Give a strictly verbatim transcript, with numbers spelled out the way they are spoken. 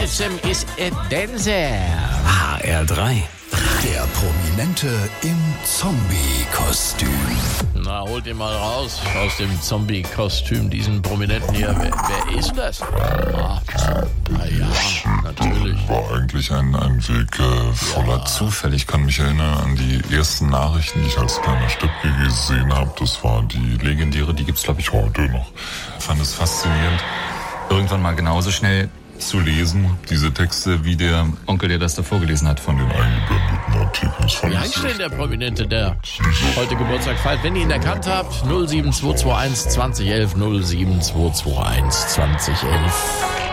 Wessem ist et Denser. H R drei. Der Prominente im Zombie-Kostüm. Na, holt ihn mal raus aus dem Zombie-Kostüm, diesen Prominenten hier. Wer, wer ist das? Ah, na ja, natürlich. War eigentlich ein, ein Weg äh, voller Ja. Zufälle. Ich kann mich erinnern an die ersten Nachrichten, die ich als kleiner Stöpke gesehen habe. Das war die legendäre, die gibt's glaube ich heute noch. Ich fand es faszinierend, irgendwann mal genauso schnell zu lesen, diese Texte, wie der Onkel, der das da vorgelesen hat, von den eingeblendeten Artikeln. Das fand Wie ich heißt sehr denn der Prominente, der heute Geburtstag feiert? Wenn ihr ihn erkannt habt, null sieben zwei zwei eins zwanzig elf, null sieben zwei zwei eins zwanzig elf.